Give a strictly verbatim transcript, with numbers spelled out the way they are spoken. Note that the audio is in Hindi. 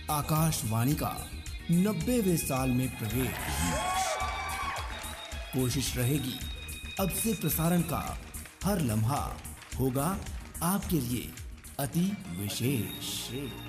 आकाशवाणी का नब्बेवें साल में प्रवेश। कोशिश रहेगी अब से प्रसारण का हर लम्हा होगा आपके लिए अति विशेष।